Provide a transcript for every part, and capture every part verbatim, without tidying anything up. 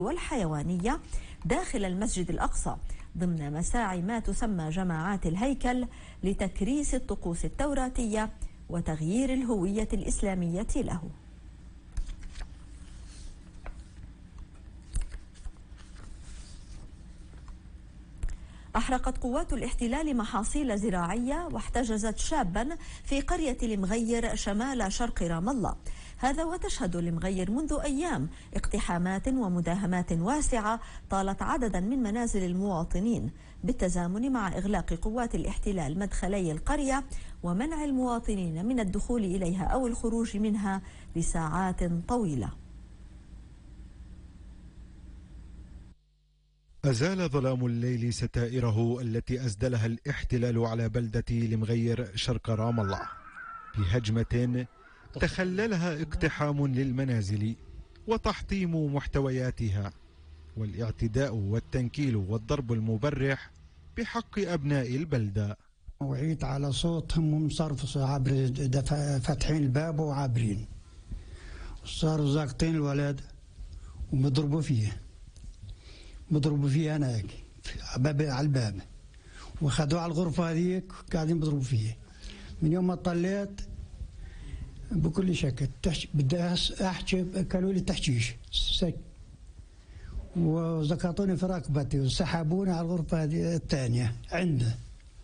والحيوانية داخل المسجد الأقصى ضمن مساعي ما تسمى جماعات الهيكل لتكريس الطقوس التوراتية وتغيير الهوية الإسلامية له. أحرقت قوات الاحتلال محاصيل زراعية واحتجزت شابا في قرية المغير شمال شرق رام الله. هذا وتشهد المغير منذ أيام اقتحامات ومداهمات واسعة طالت عددا من منازل المواطنين بالتزامن مع إغلاق قوات الاحتلال مدخلي القرية ومنع المواطنين من الدخول إليها أو الخروج منها لساعات طويلة. أزال ظلام الليل ستائره التي أسدلها الاحتلال على بلدة المغير شرق رام الله بهجمة تخللها اقتحام للمنازل وتحطيم محتوياتها والاعتداء والتنكيل والضرب المبرح بحق أبناء البلدة. وعيت على صوتهم مصرفص عبر فاتحين الباب وعابرين، صاروا زاقطين الولد ومضربوا فيه بضربوا فيه هناك على الباب وخذوه على الغرفة هذيك قاعدين بضربوا فيه. من يوم ما طلعت بكل شكل بدي احكي قالوا لي تحكيش وزكطوني في ركبتي وسحبوني على الغرفة هذه الثانية عنده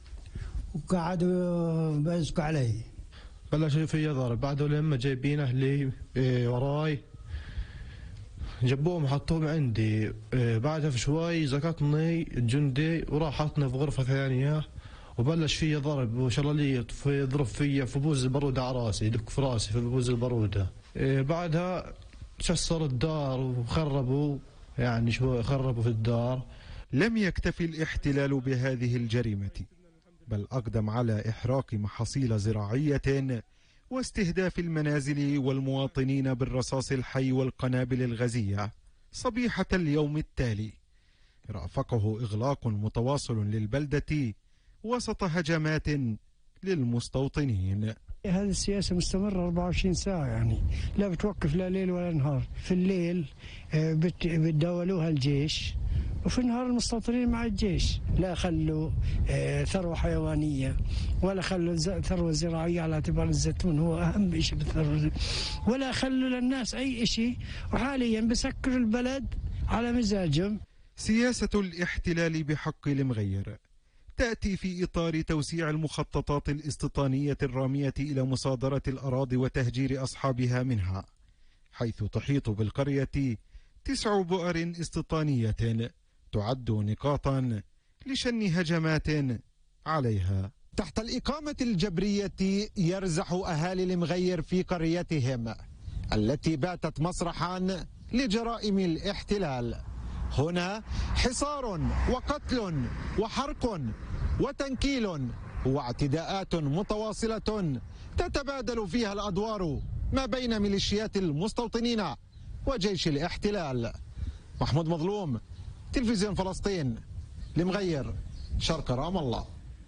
وقعدوا بيزكوا علي. بلشوا في ضرب بعده لما جايبين اهلي وراي جابوهم حطوهم عندي. بعدها في شوي زكطني الجندي وراح حطني في غرفة ثانية وبلش فيا ضرب وشلاليط في ضرب فيا في بوز البرودة على راسي، يدق في راسي في بوز البرودة. بعدها شسر الدار وخربوا يعني شوي خربوا في الدار. لم يكتفي الاحتلال بهذه الجريمة بل أقدم على إحراق محاصيل زراعية واستهداف المنازل والمواطنين بالرصاص الحي والقنابل الغازية صبيحة اليوم التالي. رافقه إغلاق متواصل للبلدة وسط هجمات للمستوطنين. هذه السياسة مستمرة أربعة وعشرين ساعة، يعني لا بتوقف لا ليل ولا نهار. في الليل بتداولوها الجيش وفي النهار المستوطنين مع الجيش. لا خلوا ثروة حيوانية ولا خلوا ثروة زراعية على اعتبار الزيتون هو أهم شيء بالثروة، ولا خلوا للناس أي شيء، وحاليا بسكروا البلد على مزاجهم. سياسة الاحتلال بحق المغير تأتي في إطار توسيع المخططات الاستيطانية الرامية إلى مصادرة الأراضي وتهجير أصحابها منها، حيث تحيط بالقرية تسع بؤر استيطانية تعد نقاطا لشن هجمات عليها. تحت الإقامة الجبرية يرزح أهالي المغير في قريتهم التي باتت مسرحا لجرائم الاحتلال. هنا حصار وقتل وحرق وتنكيل واعتداءات متواصلة تتبادل فيها الأدوار ما بين ميليشيات المستوطنين وجيش الاحتلال. محمود مظلوم، تلفزيون فلسطين، المغير، شرق رام الله.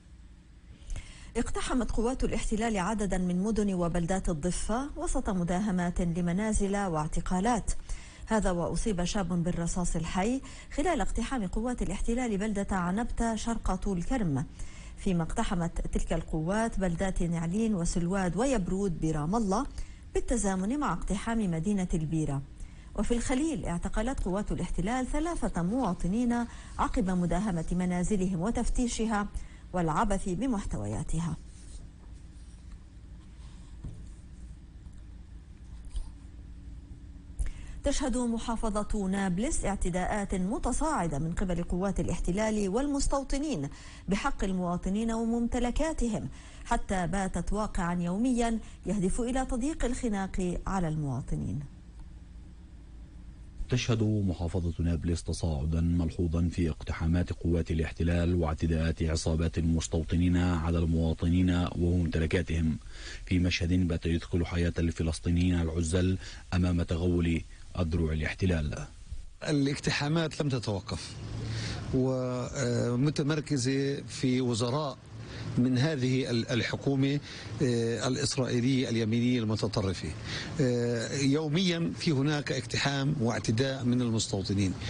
اقتحمت قوات الاحتلال عددا من مدن وبلدات الضفة وسط مداهمات لمنازل واعتقالات. هذا وأصيب شاب بالرصاص الحي خلال اقتحام قوات الاحتلال بلدة عنبتة شرق طول كرم، فيما اقتحمت تلك القوات بلدات نعلين وسلواد ويبرود برام الله بالتزامن مع اقتحام مدينة البيرة. وفي الخليل اعتقلت قوات الاحتلال ثلاثة مواطنين عقب مداهمة منازلهم وتفتيشها والعبث بمحتوياتها. تشهد محافظة نابلس اعتداءات متصاعدة من قبل قوات الاحتلال والمستوطنين بحق المواطنين وممتلكاتهم، حتى باتت واقعا يوميا يهدف إلى تضييق الخناق على المواطنين. تشهد محافظة نابلس تصاعدا ملحوظا في اقتحامات قوات الاحتلال واعتداءات عصابات المستوطنين على المواطنين وممتلكاتهم في مشهد بات يدخل حياة الفلسطينيين العزل أمام تغول أذرع الاحتلال. الاقتحامات لم تتوقف ومتمركزة في وزراء من هذه الحكومة الإسرائيلية اليمينية المتطرفة. يوميا في هناك اقتحام واعتداء من المستوطنين.